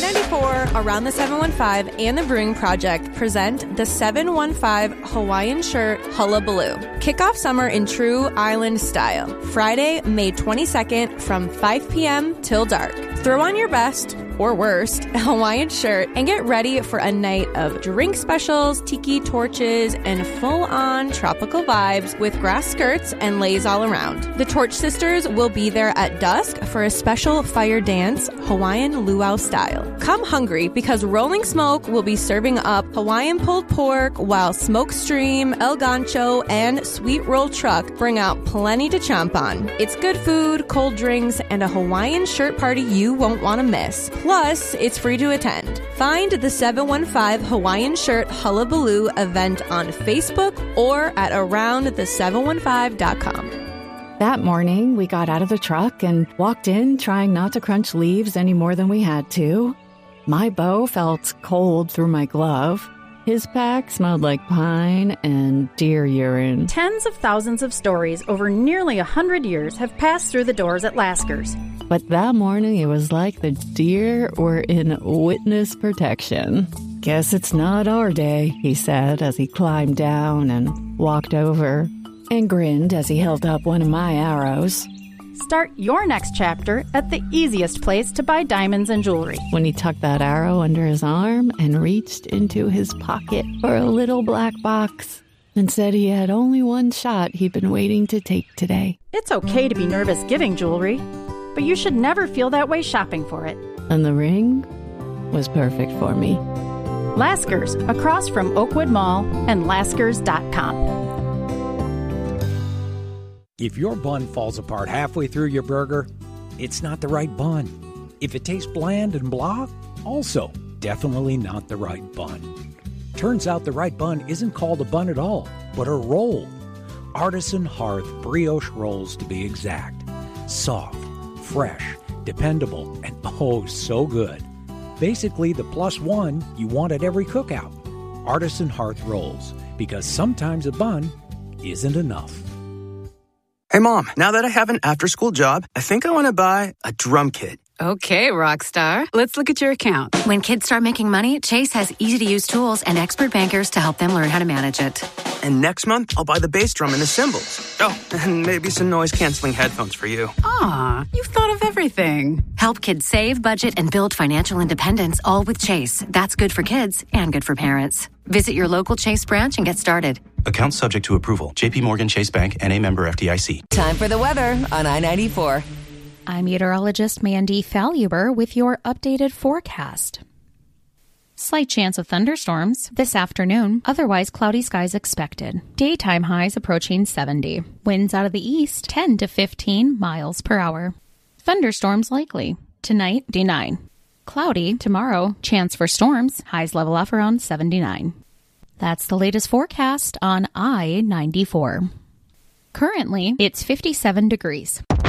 I-94, Around the 715, and the Brewing Project present the 715 Hawaiian Shirt Hullabaloo. Kick off summer in true island style. Friday, May 22nd from 5 p.m. till dark. Throw on your best, or worst, Hawaiian shirt and get ready for a night of drink specials, tiki torches, and full-on tropical vibes with grass skirts and leis all around. The Torch Sisters will be there at dusk for a special fire dance, Hawaiian luau style. Come hungry because Rolling Smoke will be serving up Hawaiian pulled pork while Smokestream, El Gancho, and Sweet Roll Truck bring out plenty to chomp on. It's good food, cold drinks, and a Hawaiian shirt party you won't want to miss. Plus, it's free to attend. Find the 715 Hawaiian Shirt Hullabaloo event on Facebook or at aroundthe715.com. That morning, we got out of the truck and walked in, trying not to crunch leaves any more than we had to. My beau felt cold through my glove. His pack smelled like pine and deer urine. Tens of thousands of stories over nearly 100 years have passed through the doors at Lasker's. But that morning, it was like the deer were in witness protection. Guess it's not our day, he said as he climbed down and walked over and grinned as he held up one of my arrows. Start your next chapter at the easiest place to buy diamonds and jewelry. When he tucked that arrow under his arm and reached into his pocket for a little black box and said he had only one shot he'd been waiting to take today. It's okay to be nervous giving jewelry, but you should never feel that way shopping for it. And the ring was perfect for me. Lasker's, across from Oakwood Mall and Laskers.com. If your bun falls apart halfway through your burger, it's not the right bun. If it tastes bland and blah, also definitely not the right bun. Turns out the right bun isn't called a bun at all, but a roll. Artisan Hearth brioche rolls to be exact. Soft, fresh, dependable, and oh so good. Basically the plus one you want at every cookout. Artisan Hearth rolls, because sometimes a bun isn't enough. Hey, Mom, now that I have an after-school job, I think I want to buy a drum kit. Okay, Rockstar. Let's look at your account. When kids start making money, Chase has easy-to-use tools and expert bankers to help them learn how to manage it. And next month, I'll buy the bass drum and the cymbals. Oh, and maybe some noise-canceling headphones for you. Aw, you've thought of everything. Help kids save, budget, and build financial independence, all with Chase. That's good for kids and good for parents. Visit your local Chase branch and get started. Account subject to approval. J.P. Morgan Chase Bank, N.A. member FDIC. Time for the weather on I-94. I'm meteorologist Mandy Faluber with your updated forecast. Slight chance of thunderstorms this afternoon, otherwise cloudy skies expected. Daytime highs approaching 70. Winds out of the east 10 to 15 miles per hour. Thunderstorms likely. Tonight, 59. Cloudy tomorrow, chance for storms, highs level off around 79. That's the latest forecast on I-94. Currently, it's 57 degrees.